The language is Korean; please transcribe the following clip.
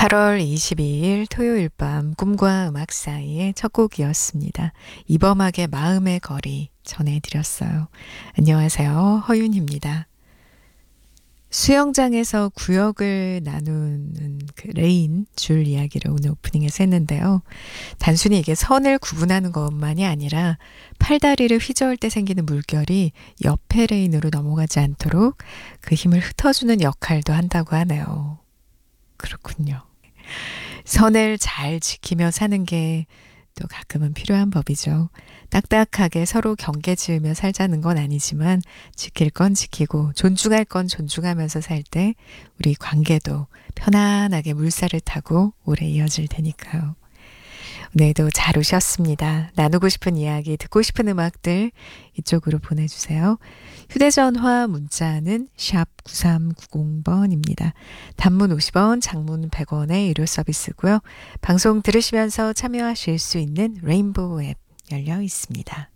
8월 22일 토요일 밤 꿈과 음악 사이의 첫 곡이었습니다. 이범학의 마음의 거리 전해드렸어요. 안녕하세요. 허윤입니다. 수영장에서 구역을 나누는 그 레인 줄 이야기를 오늘 오프닝에서 했는데요. 단순히 이게 선을 구분하는 것만이 아니라 팔다리를 휘저을 때 생기는 물결이 옆에 레인으로 넘어가지 않도록 그 힘을 흩어주는 역할도 한다고 하네요. 그렇군요. 선을 잘 지키며 사는 게 또 가끔은 필요한 법이죠. 딱딱하게 서로 경계 지으며 살자는 건 아니지만 지킬 건 지키고 존중할 건 존중하면서 살 때 우리 관계도 편안하게 물살을 타고 오래 이어질 테니까요. 오늘도 잘 오셨습니다. 나누고 싶은 이야기, 듣고 싶은 음악들 이쪽으로 보내주세요. 휴대전화 문자는 샵 9390번입니다. 단문 50원, 장문 100원의 유료 서비스고요. 방송 들으시면서 참여하실 수 있는 레인보우 앱 열려 있습니다.